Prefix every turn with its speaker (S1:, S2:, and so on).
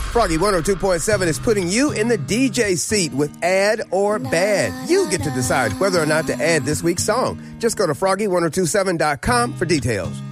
S1: Froggy 102.7 is putting you in the DJ seat with Add or Bad. You get to decide whether or not to add this week's song. Just go to froggy1027.com for details.